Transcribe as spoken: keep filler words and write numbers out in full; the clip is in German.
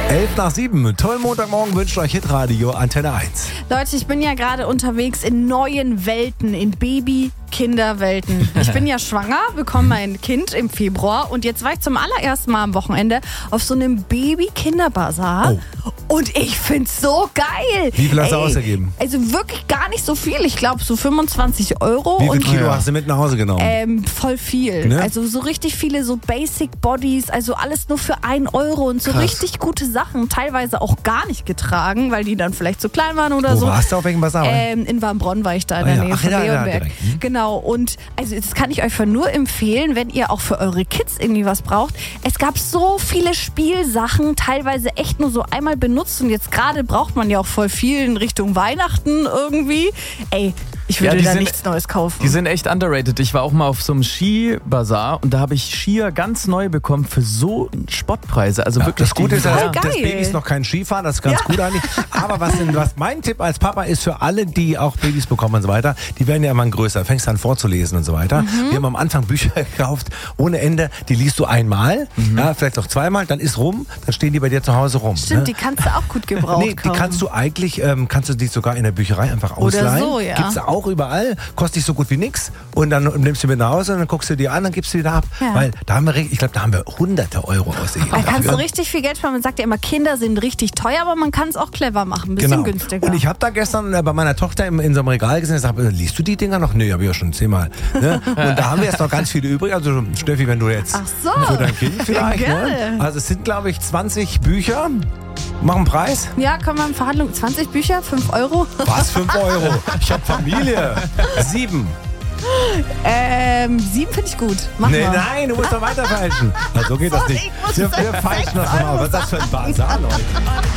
elf nach sieben. Tollen Montagmorgen wünscht euch Hitradio Antenne eins. Leute, ich bin ja gerade unterwegs in neuen Welten, in Baby-Kinderwelten. Ich bin ja schwanger, bekomme mein Kind im Februar und jetzt war ich zum allerersten Mal am Wochenende auf so einem Baby-Kinder-Bazar. Oh. Und ich find's so geil. Wie viel hast du Ey, ausgegeben? Also wirklich gar nicht so viel. Ich glaube so fünfundzwanzig Euro. Wie viel und Kilo ja. hast du mit nach Hause genommen? Ähm, voll viel. Ne? Also so richtig viele so Basic Bodies, also alles nur für ein Euro und so Krass. richtig gute Sachen. Teilweise auch gar nicht getragen, weil die dann vielleicht zu klein waren oder Wo so. warst du, auf welchem Bazar? Ähm, in Warmbronn war ich da in Ah der ja. Nähe Ach von ja, ja, Leonberg. direkt. Hm. Genau, und also das kann ich euch für nur empfehlen, wenn ihr auch für eure Kids irgendwie was braucht. Es gab so viele Spielsachen, teilweise echt nur so einmal benutzt und jetzt gerade braucht man ja auch voll viel in Richtung Weihnachten irgendwie. Ey, ich würde Ja, die da sind- nichts Neues kaufen. Die sind echt underrated. Ich war auch mal auf so einem Ski-Bazar und da habe ich Skier ganz neu bekommen für so Spottpreise. Also Ja, wirklich das Gute ist, die- dass Voll das geil. Baby ist noch kein Skifahren, das ist ganz Ja. gut eigentlich. Aber was, denn, was mein Tipp als Papa ist für alle, die auch Babys bekommen und so weiter, die werden ja immer größer, fängst an vorzulesen und so weiter. Mhm. Wir haben am Anfang Bücher gekauft, ohne Ende, die liest du einmal, ja, vielleicht auch zweimal, dann ist rum, dann stehen die bei dir zu Hause rum. Stimmt, ne? die kannst du auch gut gebraucht Nee, die kaufen. kannst du eigentlich, ähm, kannst du die sogar in der Bücherei einfach Oder ausleihen. so, ja. Gibt's auch überall, kostet dich so gut wie nix und dann nimmst du mit nach Hause und dann guckst du dir an, dann gibst du wieder ab. Ja. Weil da haben wir, richtig- ich glaube, da haben wir hunderte Euro ausgegeben. Da kannst du dafür. richtig viel Geld sparen. Man sagt ja immer, Kinder sind richtig teuer, aber man kann es auch clever machen. Ein bisschen Genau. günstiger. Und ich habe da gestern äh, bei meiner Tochter im, in so einem Regal gesehen, ich sag, äh, liest du die Dinger noch? Nee, habe ich ja schon zehnmal. Ne? Und da haben wir jetzt noch ganz viele übrig. Also Steffi, wenn du jetzt Ach so. für dein Kind vielleicht. Ja, Ne? gerne. Also es sind, glaube ich, zwanzig Bücher. Mach einen Preis. Ja, kommen wir in Verhandlung. zwanzig Bücher, fünf Euro. Was? fünf Euro? Ich habe Familie. Sieben. Ähm, sieben finde ich gut. Mach Nee, mal. nein, du musst doch weiter feilschen. Also so geht das So, nicht. ich muss Wir, es wir auf feilschen sechs das mal. Euro Was ist das für ein Bazar, Leute?